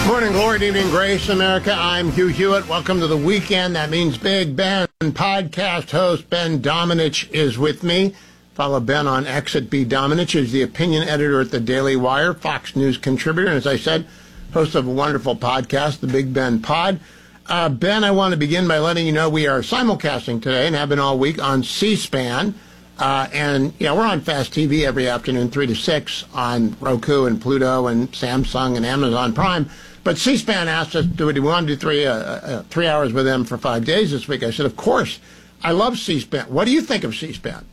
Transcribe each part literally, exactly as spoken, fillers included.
Morning, glory, evening, grace, America. I'm Hugh Hewitt. Welcome to the weekend. That means Big Ben. Podcast host Ben Domenech is with me. Follow Ben on X at B Domenech. Is the opinion editor at the Daily Wire, Fox News contributor, and as I said, host of a wonderful podcast, the Big Ben Pod. Uh, Ben, I want to begin by letting you know we are simulcasting today and have been all week on C-SPAN. Uh, and, you know, we're on Fast T V every afternoon, three to six, on Roku and Pluto and Samsung and Amazon Prime. But C-SPAN asked us, do we want to do three, uh, uh, three hours with them for five days this week? I said, of course. I love C-SPAN. What do you think of C-SPAN?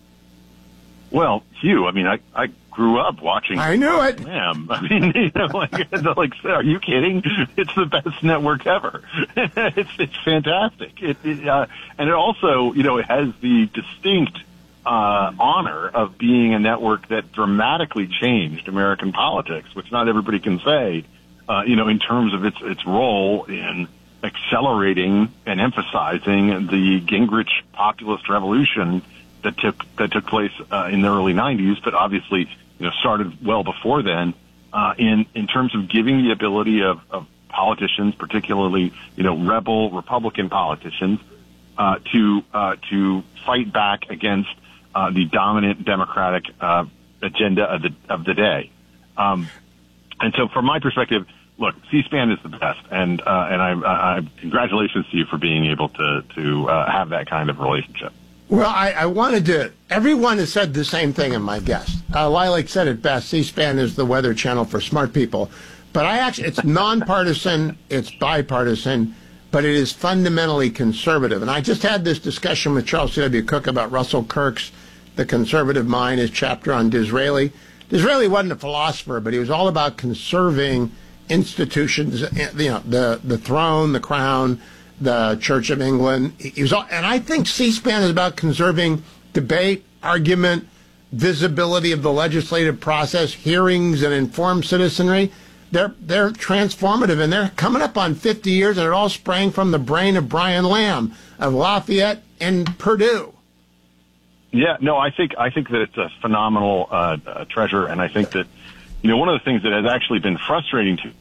Well, Hugh, I mean, I, I grew up watching. I knew it. Damn. I mean, you know, like, like, are you kidding? It's the best network ever. it's it's fantastic. It, it uh, and it also, you know, it has the distinct uh, honor of being a network that dramatically changed American politics, which not everybody can say. Uh, you know, in terms of its its role in accelerating and emphasizing the Gingrich populist revolution that took that took place uh, in the early nineties, but obviously, you know, started well before then. Uh, in in terms of giving the ability of, of politicians, particularly, you know, rebel Republican politicians, uh, to uh, to fight back against uh, the dominant Democratic uh, agenda of the of the day. Um, and so, from my perspective, look, C-SPAN is the best, and uh, and I, I, I congratulations to you for being able to to uh, have that kind of relationship. Well, I, I wanted to. Everyone has said the same thing in my guest. Uh, Lilac said it best. C-SPAN is the weather channel for smart people, but I actually it's nonpartisan, it's bipartisan, but it is fundamentally conservative. And I just had this discussion with Charles C W. Cook about Russell Kirk's The Conservative Mind, his chapter on Disraeli. Disraeli wasn't a philosopher, but he was all about conserving institutions, you know, the the throne, the crown, the Church of England. He was all, and I think C-SPAN is about conserving debate, argument, visibility of the legislative process, hearings, and informed citizenry. They're they're transformative, and they're coming up on fifty years, and it all sprang from the brain of Brian Lamb of Lafayette and Purdue. Yeah, no, I think I think that it's a phenomenal uh, uh, treasure, and I think that, you know, one of the things that has actually been frustrating to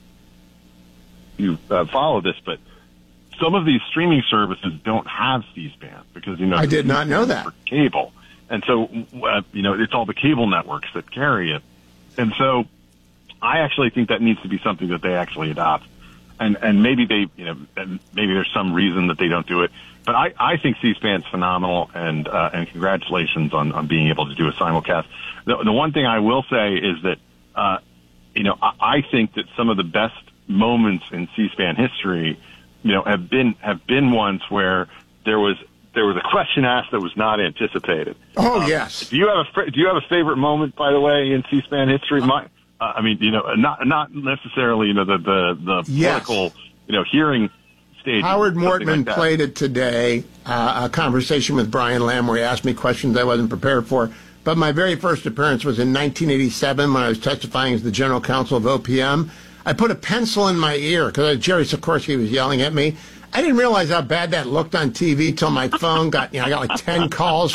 you uh, follow this, but some of these streaming services don't have C-SPAN because, you know, I did not know that. For cable. And so, uh, you know, it's all the cable networks that carry it. And so I actually think that needs to be something that they actually adopt. And, and maybe they, you know, maybe there's some reason that they don't do it. But I, I think C-SPAN's phenomenal, and, uh, and congratulations on, on being able to do a simulcast. The, the one thing I will say is that, uh, you know, I, I think that some of the best moments in C-SPAN history, you know, have been have been ones where there was there was a question asked that was not anticipated. Oh, um, yes. Do you have a do you have a favorite moment, by the way, in C-SPAN history? My, uh, I mean, you know, not not necessarily, you know, the the, the yes. political, you know, hearing stage. Howard Mortman like played it today. Uh, a conversation with Brian Lamb where he asked me questions I wasn't prepared for. But my very first appearance was in nineteen eighty-seven when I was testifying as the general counsel of O P M. I put a pencil in my ear because Jerry Sikorsky was yelling at me. I didn't realize how bad that looked on T V till my phone got, you know, I got like ten calls